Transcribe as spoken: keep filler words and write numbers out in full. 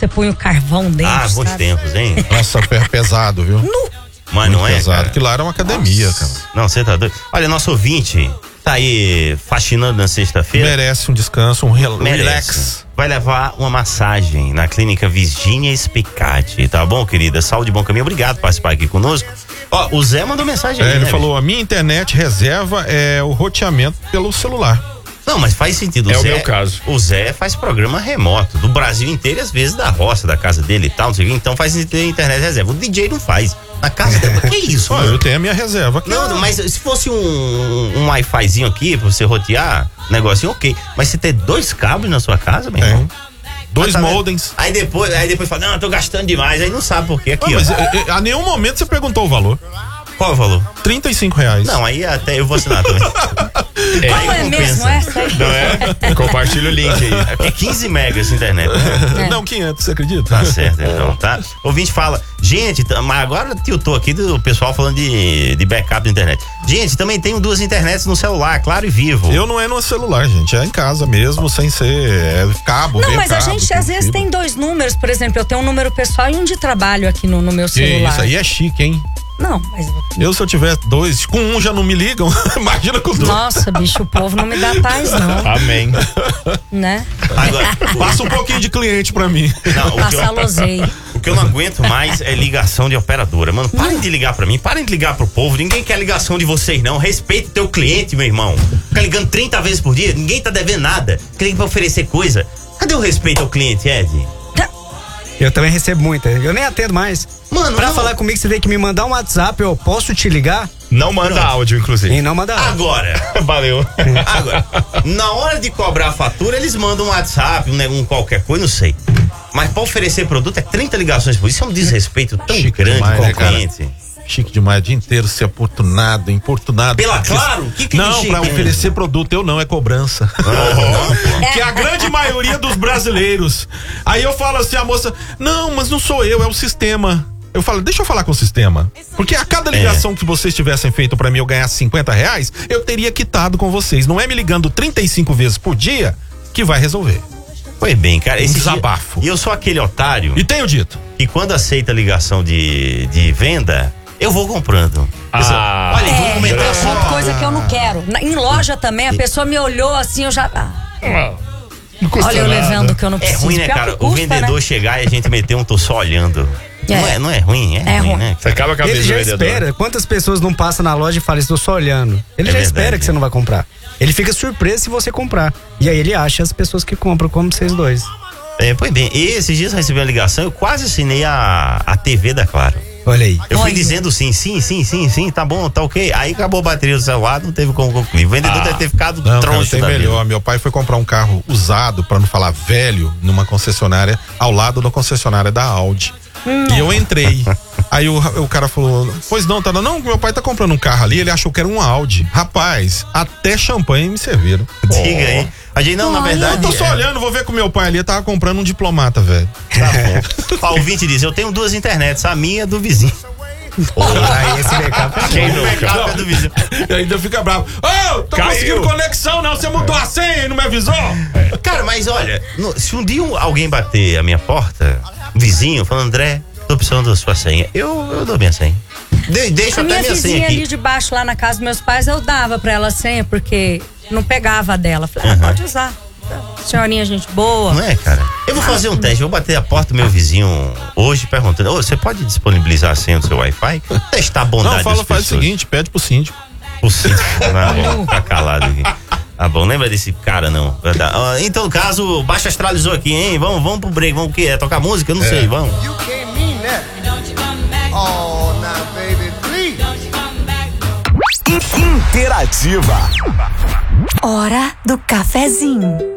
você põe o carvão dentro. Ah, bons sabe? tempos, hein? Nossa, ferro pesado, viu? No... Mas Muito não é, pesado. cara? Que lá era uma academia, Nossa. cara. Não, você tá doido. Olha, nosso ouvinte tá aí faxinando na sexta-feira. Merece um descanso, um rel- Merece. relax. Vai levar uma massagem na clínica Virginia Spicati, tá bom, querida? Saúde e bom caminho. Obrigado por participar aqui conosco. Ó, o Zé mandou mensagem É, aí, ele né, falou, a minha internet reserva é o roteamento pelo celular. Não, mas faz sentido. É o Zé, meu caso. O Zé faz programa remoto do Brasil inteiro, às vezes da roça, da casa dele e tal, não sei o quê. Então faz sentido ter internet reserva. O D J não faz. Na casa dele, que isso, Ó, mano? eu tenho a minha reserva aqui. Não, mas se fosse um, um Wi-Fizinho aqui pra você rotear, negocinho, ok. Mas você ter dois cabos na sua casa, meu irmão? Tem. Dois Tá vendo? modems. Aí depois, aí depois fala, não, eu tô gastando demais. Aí não sabe por quê. Aqui, Ah, ó. mas é, é, a nenhum momento você perguntou o valor. Qual o valor? trinta e cinco reais. Não, aí até eu vou assinar também. É, Não é mesmo essa aí? Não é? Compartilha o link aí. É quinze megas de internet. Né? É. Não, quinhentos, você acredita? Tá certo, então, tá? O ouvinte fala, gente, tá- mas agora tiltou aqui do pessoal falando de, de backup da internet. Gente, também tenho duas internets no celular, Claro e Vivo. Eu não é no celular, gente. É em casa mesmo, sem ser é, cabo. Não, vem mas a cabo, gente tem às vezes fibra. tem dois números, por exemplo, eu tenho um número pessoal e um de trabalho aqui no, no meu celular. Isso aí é chique, hein? Não, mas. Eu, se eu tiver dois, com um já não me ligam. Imagina com dois. Nossa, bicho, o povo não me dá paz, não, Amém. né? Agora, Passa um pouquinho de cliente pra mim. não, o, que Passar eu, losei. o que eu não aguento mais é ligação de operadora. Mano, parem de ligar pra mim, parem de ligar pro povo. Ninguém quer ligação de vocês, não. Respeita o teu cliente, meu irmão. Fica ligando trinta vezes por dia, ninguém tá devendo nada. Cliente pra oferecer coisa. Cadê o respeito ao cliente, Ed? Eu também recebo muita. Eu nem atendo mais. Mano, Pra não. falar comigo, você tem que me mandar um WhatsApp. Eu posso te ligar? Não manda Pronto. áudio, inclusive. E não mandar. Agora. Valeu. Agora, na hora de cobrar a fatura, eles mandam um WhatsApp, um, um qualquer coisa, não sei. Mas pra oferecer produto é trinta ligações por isso. Isso é um desrespeito tão Chique grande demais, com né, o cara? cliente. Chique demais, o dia inteiro ser importunado, importunado. Pela Porque- Claro? Que que é de Não, chique, pra né? oferecer produto, eu não, é cobrança. Que é a grande maioria dos brasileiros. Aí eu falo assim, a moça, não, mas não sou eu, é o sistema. Eu falo, deixa eu falar com o sistema. Porque a cada ligação que vocês tivessem feito pra mim eu ganhar cinquenta reais, eu teria quitado com vocês. Não é me ligando trinta e cinco vezes por dia que vai resolver. Foi bem, cara. Esse desabafo. dia- E eu sou aquele otário E tenho dito. que quando aceita ligação de, de venda, eu vou comprando. Ah. Olha, vou É, comentar é só. outra coisa que eu não quero. Na- em loja também, a pessoa me olhou assim, eu já. Ah, Não custa olha, eu nada. levando o que eu não É preciso. ruim, né, Pior cara? que custa, o vendedor né? chegar e a gente meter um tô só olhando. É. Não, é, não é ruim, é, É ruim, ruim. né? Você acaba a cabeça Ele do já vendedor. espera. Quantas pessoas não passam na loja e falam, estou só olhando? Ele É já verdade, espera que é. você não vai comprar. Ele fica surpreso se você comprar. E aí ele acha as pessoas que compram, como vocês dois. É, pois bem, e esses dias eu recebi uma ligação, eu quase assinei a, a T V da Claro. Olha aí. Eu fui Olha. dizendo sim, sim, sim, sim, sim, tá bom, tá ok. Aí acabou a bateria do celular, não teve como concluir. O vendedor deve ter ficado Não, cara, troncho tem da vida. melhor. Meu pai foi comprar um carro usado, pra não falar velho, numa concessionária, ao lado da concessionária da Audi. E eu entrei. Aí o, o cara falou, pois não, tá, não, meu pai tá comprando um carro ali, ele achou que era um Audi. Rapaz, até champanhe me serviram. Diga aí. A gente, não, na Olha. verdade. Eu tô só é, olhando, vou ver com meu pai ali, tava comprando um diplomata, velho. Tá bom. Ó, o ouvinte diz: eu tenho duas internets, a minha é do vizinho. Aí esse backup é Quem O nunca? backup é do vizinho. E ainda fica bravo. Ô, tô Caiu. conseguindo conexão, não, você mudou a senha e não me avisou? Cara, mas olha, no- se um dia um- alguém bater a minha porta, um vizinho, falando, André, tô precisando da sua senha, eu, eu dou minha senha. De, deixa A até minha minha senha vizinha aqui. ali de baixo, lá na casa dos meus pais, eu dava pra ela a senha, porque não pegava a dela. Falei, ah, pode usar. Senhorinha, gente boa. Não é, cara? Eu vou fazer um teste, eu vou bater a porta do meu vizinho hoje perguntando, ô, você pode disponibilizar a senha do seu Wi-Fi? Testar a bondade Não, fala, das faz o pessoas. seguinte, pede pro síndico. O síndico, tá bom, tá calado aqui. Tá bom, lembra desse cara não. Ah, em todo caso, Baixo astralizou aqui, hein? Vamos, vamos pro break, vamos o quê? É tocar música? Eu não sei, vamos. You can't mean that. Oh, now, baby, please. Interativa. Hora do cafezinho.